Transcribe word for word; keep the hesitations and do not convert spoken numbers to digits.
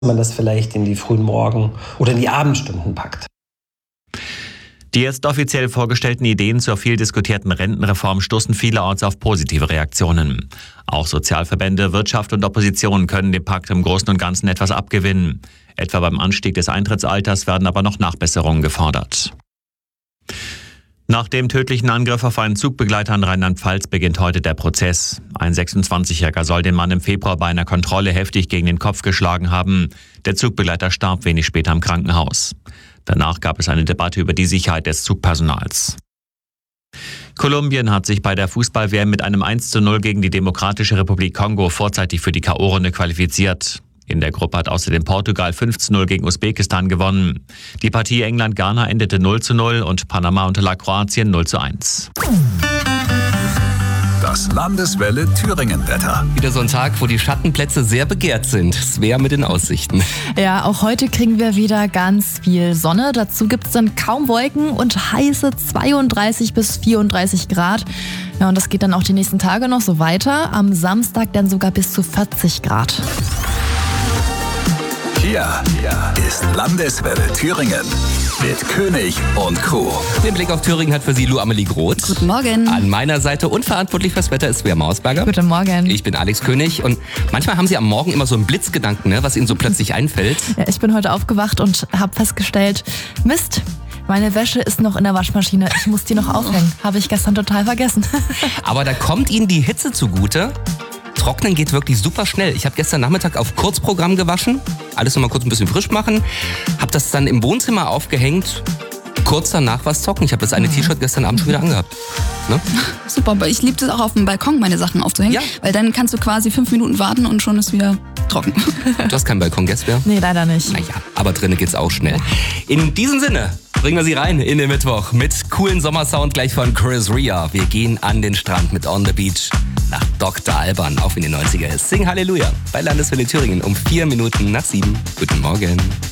man das vielleicht in die frühen Morgen- oder in die Abendstunden packt. Die jetzt offiziell vorgestellten Ideen zur viel diskutierten Rentenreform stoßen vielerorts auf positive Reaktionen. Auch Sozialverbände, Wirtschaft und Opposition können dem Pakt im Großen und Ganzen etwas abgewinnen. Etwa beim Anstieg des Eintrittsalters werden aber noch Nachbesserungen gefordert. Nach dem tödlichen Angriff auf einen Zugbegleiter in Rheinland-Pfalz beginnt heute der Prozess. Ein sechsundzwanzigjähriger soll den Mann im Februar bei einer Kontrolle heftig gegen den Kopf geschlagen haben. Der Zugbegleiter starb wenig später im Krankenhaus. Danach gab es eine Debatte über die Sicherheit des Zugpersonals. Kolumbien hat sich bei der Fußball-W M mit einem eins zu null gegen die Demokratische Republik Kongo vorzeitig für die K O-Runde qualifiziert. In der Gruppe hat außerdem Portugal fünf zu null gegen Usbekistan gewonnen. Die Partie England-Ghana endete null zu null und Panama unterlag Kroatien null zu eins. Das Landeswelle Thüringen-Wetter. Wieder so ein Tag, wo die Schattenplätze sehr begehrt sind. Svea mit den Aussichten. Ja, auch heute kriegen wir wieder ganz viel Sonne. Dazu gibt es dann kaum Wolken und heiße zweiunddreißig bis vierunddreißig Grad. Ja, und das geht dann auch die nächsten Tage noch so weiter. Am Samstag dann sogar bis zu vierzig Grad. Hier, hier ist Landeswelle Thüringen mit König und Co. Den Blick auf Thüringen hat für Sie Lu Amelie Groth. Guten Morgen. An meiner Seite und verantwortlich fürs Wetter ist Svea Mausberger. Guten Morgen. Ich bin Alex König und manchmal haben Sie am Morgen immer so einen Blitzgedanken, ne, was Ihnen so plötzlich einfällt. Ja, ich bin heute aufgewacht und habe festgestellt, Mist, meine Wäsche ist noch in der Waschmaschine. Ich muss die noch aufhängen. Habe ich gestern total vergessen. Aber da kommt Ihnen die Hitze zugute. Trocknen geht wirklich super schnell. Ich habe gestern Nachmittag auf Kurzprogramm gewaschen, alles nochmal kurz ein bisschen frisch machen, habe das dann im Wohnzimmer aufgehängt, kurz danach war es trocken. Ich habe das eine mhm. T-Shirt gestern Abend schon wieder angehabt. Ne? Super, aber ich liebe das auch auf dem Balkon, meine Sachen aufzuhängen, ja. Weil dann kannst du quasi fünf Minuten warten und schon ist wieder trocken. Du hast keinen Balkon, Gäste? Nee, leider nicht. Naja, aber drinnen geht's auch schnell. In diesem Sinne bringen wir Sie rein in den Mittwoch mit coolen Sommersound gleich von Chris Rea. Wir gehen an den Strand mit On the Beach nach Doktor Alban, auch in den neunziger ist. Sing Halleluja bei Landeswelle Thüringen um vier Minuten nach sieben. Guten Morgen.